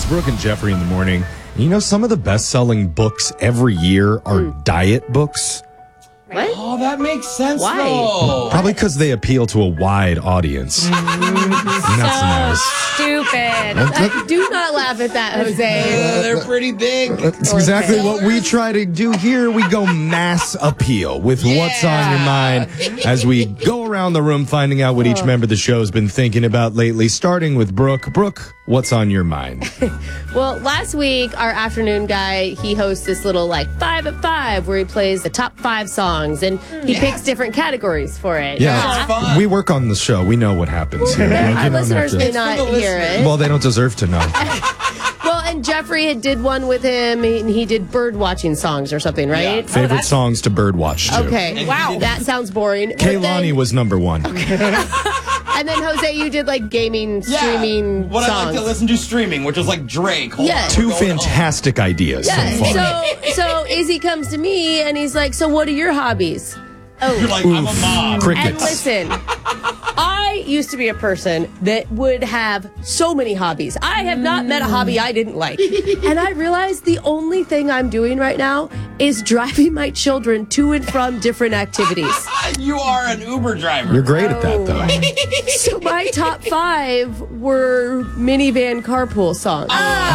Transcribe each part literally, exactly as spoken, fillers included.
Brooke and Jeffrey in the morning. And you know, some of the best-selling books every year are mm. diet books. What? Oh, that makes sense, Why? though. Probably because they appeal to a wide audience. Mm. And that's so nice. Stupid. Do not laugh at that, Jose. Uh, they're pretty big. That's exactly what we try to do here. We go mass appeal with yeah. what's on your mind as we go around the room finding out what each member of the show has been thinking about lately, starting with Brooke. Brooke, what's on your mind? Well, last week, our afternoon guy, he hosts this little, like, five at five where he plays the top five songs, and he yeah. picks different categories for it. Yeah, yeah. we work on the show. We know what happens here. Our Like, listeners may not hear it. Well, they don't deserve to know. Well, and Jeffrey had did one with him, and he did bird watching songs or something, right? Yeah. Favorite oh, songs to bird watch to. Okay, wow, that sounds boring. Kaylani was number one. Okay. And then, Jose, you did, like, gaming, yeah. streaming What songs. I like to listen to streaming, which is like Drake. Hold Yeah. on, Two fantastic home. ideas yeah. so far. So, so Izzy comes to me, and he's like, so what are your hobbies? Oh, You're like, Oof. I'm a mom. Crickets. And listen, I used to be a person that would have so many hobbies. I have not met a hobby I didn't like. And I realized the only thing I'm doing right now is driving my children to and from different activities. You are an Uber driver. You're great at that, though. So my top five were minivan carpool songs. Oh,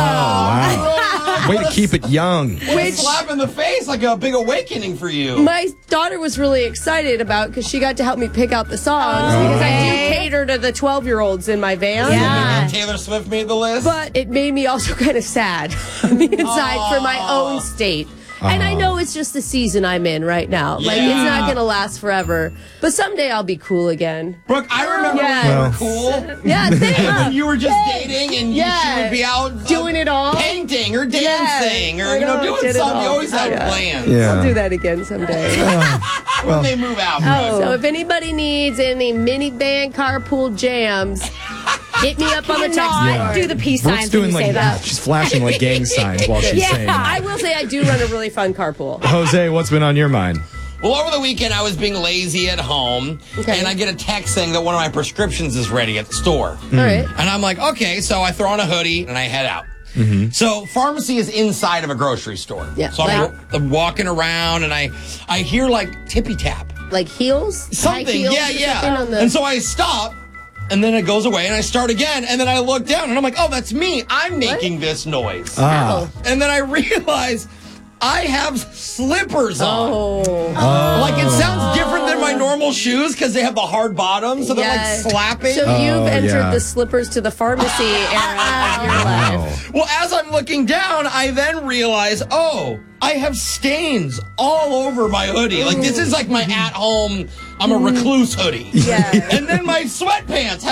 wow. Way to keep it young. Which slap in the face, like a big awakening for you. My daughter was really excited about because she got to help me pick out the songs oh, because I do cater to the twelve-year-olds in my van. Yeah. Taylor Swift made the list. But it made me also kind of sad on the inside oh. for my own state. Uh-huh. And I know it's just the season I'm in right now. Yeah. Like, it's not going to last forever. But someday I'll be cool again. Brooke, I remember yeah. when you were cool. Yeah, when you were just dating and yeah. you would be out doing uh, it all. Painting or dancing yeah. or, you know, doing something. You always had yeah. plans. Yeah. I'll do that again someday. uh, when well. they move out. Oh. So if anybody needs any minivan carpool jams, hit me up on the text yeah. board. Do the peace signs doing when you like say that. She's flashing like gang signs while she's yeah, saying that. I will say I do run a really fun carpool. Jose, what's been on your mind? Well, over the weekend, I was being lazy at home, okay. and I get a text saying that one of my prescriptions is ready at the store. Mm. All right. And I'm like, okay, so I throw on a hoodie, and I head out. Mm-hmm. So pharmacy is inside of a grocery store. Yeah. So I'm, I'm walking around, and I, I hear, like, tippy-tap. Like heels? Something, heels yeah, yeah. On the... And so I stop. And then it goes away, and I start again, and then I look down, and I'm like, oh, that's me. I'm making what? this noise. Ah. And then I realize I have slippers on. Oh. oh. Like, it sounds different than my normal shoes because they have the hard bottoms, so they're, yeah. like, slapping. So oh, you've entered yeah. the slippers to the pharmacy era of your life. Well, as I'm looking down, I then realize, oh, I have stains all over my hoodie. Like, this is like my at-home, I'm a recluse hoodie. Yeah. And then my sweatpants have